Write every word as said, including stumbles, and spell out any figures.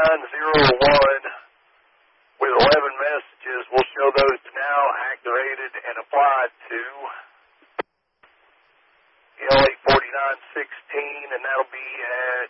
nine zero one with eleven messages. We'll show those now activated and applied to L eight forty-nine sixteen, and that'll be at